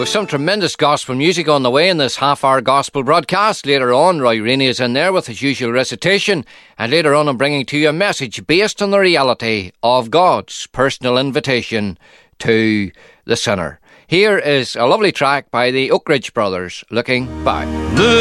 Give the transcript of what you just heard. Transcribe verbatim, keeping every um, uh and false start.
With some tremendous gospel music on the way in this half-hour gospel broadcast. Later on, Roy Rainey is in there with his usual recitation, and later on I'm bringing to you a message based on the reality of God's personal invitation to the sinner. Here is a lovely track by the Oak Ridge Brothers, Looking Back. Look